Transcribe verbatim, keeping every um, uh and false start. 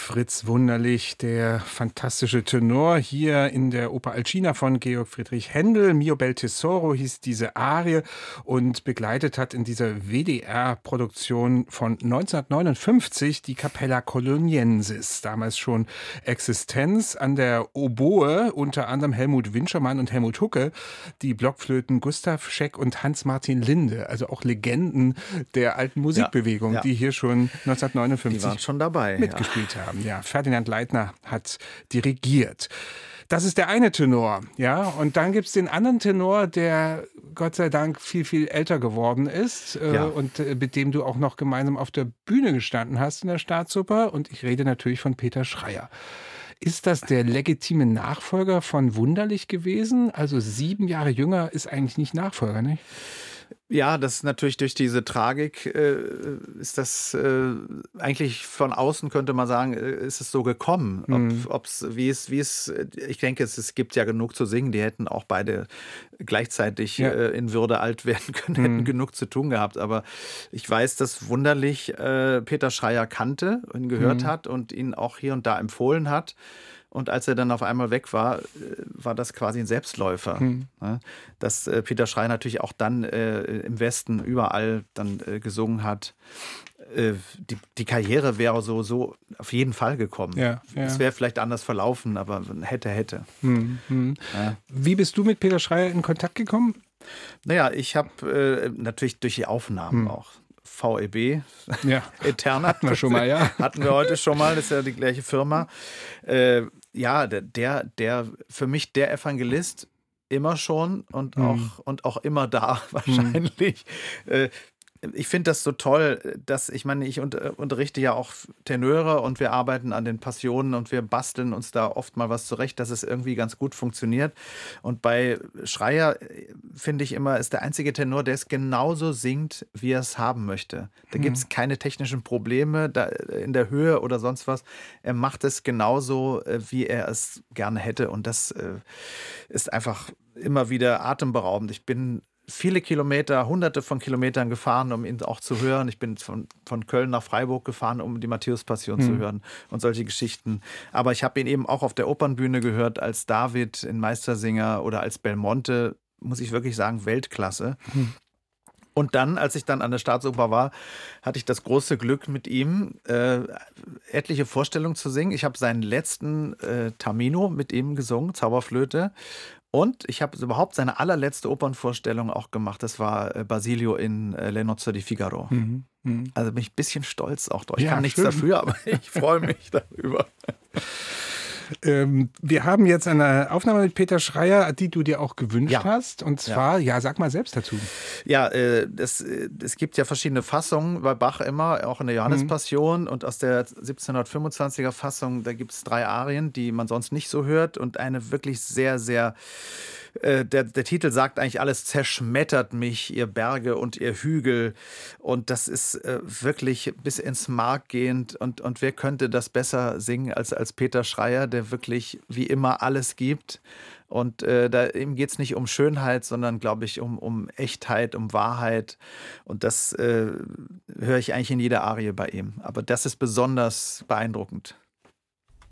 Fritz Wunderlich, der fantastische Tenor hier in der Oper Alcina von Georg Friedrich Händel. Mio bel tesoro hieß diese Arie und begleitet hat in dieser W D R-Produktion von neunzehnhundertneunundfünfzig die Capella Coloniensis, damals schon Existenz, an der Oboe unter anderem Helmut Winschermann und Helmut Hucke, die Blockflöten Gustav Scheck und Hans-Martin Linde, also auch Legenden der alten Musikbewegung, ja, ja. die hier schon neunzehnhundertneunundfünfzig Die waren schon dabei, mitgespielt haben. Ja, Ferdinand Leitner hat dirigiert. Das ist der eine Tenor, ja. Und dann gibt es den anderen Tenor, der Gott sei Dank viel, viel älter geworden ist äh, Ja. und äh, mit dem du auch noch gemeinsam auf der Bühne gestanden hast in der Staatsoper. Und ich rede natürlich von Peter Schreyer. Ist das der legitime Nachfolger von Wunderlich gewesen? Also sieben Jahre jünger ist eigentlich nicht Nachfolger, nicht? Ja, das ist natürlich durch diese Tragik, äh, ist das äh, eigentlich von außen, könnte man sagen, äh, ist es so gekommen. Ob, Mhm. ob's, wie es, wie es, ich denke, es, es gibt ja genug zu singen. Die hätten auch beide gleichzeitig Ja. äh, in Würde alt werden können, Mhm. hätten genug zu tun gehabt. Aber ich weiß, dass Wunderlich äh, Peter Schreyer kannte und gehört Mhm. hat und ihn auch hier und da empfohlen hat. Und als er dann auf einmal weg war, äh, war das quasi ein Selbstläufer. Mhm. Ne? Dass äh, Peter Schreyer natürlich auch dann äh, im Westen überall dann äh, gesungen hat. Äh, die, die Karriere wäre so, so auf jeden Fall gekommen. Ja, ja. Es wäre vielleicht anders verlaufen, aber hätte, hätte. Mhm. Mhm. Ja. Wie bist du mit Peter Schreyer in Kontakt gekommen? Naja, ich habe äh, natürlich durch die Aufnahmen Hm. auch. V E B, Ja, Eterna. hatten wir schon mal, ja. Hatten wir heute schon mal, das ist ja die gleiche Firma. Äh, ja, der, der, der, für mich der Evangelist immer schon und Hm. auch, und auch immer da wahrscheinlich. Äh, ich finde das so toll, dass, ich meine, ich unter, unterrichte ja auch Tenöre und wir arbeiten an den Passionen und wir basteln uns da oft mal was zurecht, dass es irgendwie ganz gut funktioniert. Und bei Schreyer, äh, finde ich immer, ist der einzige Tenor, der es genauso singt, wie er es haben möchte. Da gibt es keine technischen Probleme da, in der Höhe oder sonst was. Er macht es genauso, äh, wie er es gerne hätte. Und das äh, ist einfach immer wieder atemberaubend. Ich bin viele Kilometer, hunderte von Kilometern gefahren, um ihn auch zu hören. Ich bin von, von Köln nach Freiburg gefahren, um die Matthäus-Passion zu Mhm. hören und solche Geschichten. Aber ich habe ihn eben auch auf der Opernbühne gehört, als David in Meistersinger oder als Belmonte, muss ich wirklich sagen, Weltklasse. Mhm. Und dann, als ich dann an der Staatsoper war, hatte ich das große Glück, mit ihm äh, etliche Vorstellungen zu singen. Ich habe seinen letzten äh, Tamino mit ihm gesungen, Zauberflöte. Und ich habe überhaupt seine allerletzte Opernvorstellung auch gemacht. Das war äh, Basilio in äh, Le Nozze di Figaro. Mhm. Mhm. Also bin ich ein bisschen stolz auch drauf. Ich Ja, kann nichts schön. dafür, aber ich freue mich darüber. Ähm, wir haben jetzt eine Aufnahme mit Peter Schreyer, die du dir auch gewünscht Ja. hast. Und zwar, ja. sag mal selbst dazu. Ja, äh, das, äh, es gibt ja verschiedene Fassungen bei Bach immer, auch in der Johannespassion. Und aus der siebzehnhundertfünfundzwanziger Fassung, da gibt es drei Arien, die man sonst nicht so hört. Und eine wirklich sehr, sehr, äh, der, der Titel sagt eigentlich alles, zerschmettert mich, ihr Berge und ihr Hügel. Und das ist äh, wirklich bis ins Mark gehend. Und, und wer könnte das besser singen als, als Peter Schreyer, der wirklich wie immer alles gibt. Und äh, da ihm geht es nicht um Schönheit, sondern, glaube ich, um, um Echtheit, um Wahrheit. Und das äh, höre ich eigentlich in jeder Arie bei ihm. Aber das ist besonders beeindruckend.